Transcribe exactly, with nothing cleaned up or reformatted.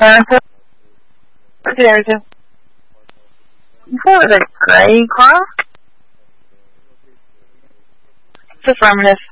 Answer. There's a. What was it? Gray cross? It's affirmative.